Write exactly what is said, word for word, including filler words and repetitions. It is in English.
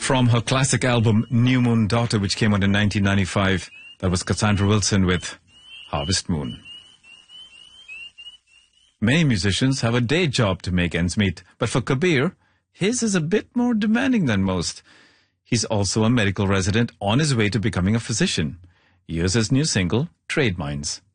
From her classic album New Moon Daughter, which came out in nineteen ninety-five, that was Cassandra Wilson with Harvest Moon. Many musicians have a day job to make ends meet, but for Kabir, his is a bit more demanding than most. He's also a medical resident on his way to becoming a physician. Here's his new single, Trade Minds.